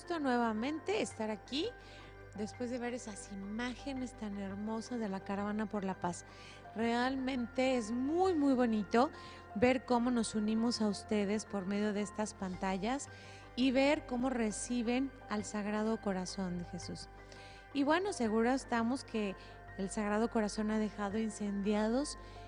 gusto nuevamente estar aquí después de ver esas imágenes tan hermosas de la Caravana por la Paz. Realmente es muy, muy bonito ver cómo nos unimos a ustedes por medio de estas pantallas y ver cómo reciben al Sagrado Corazón de Jesús. Y bueno, seguro estamos que el Sagrado Corazón ha dejado incendiados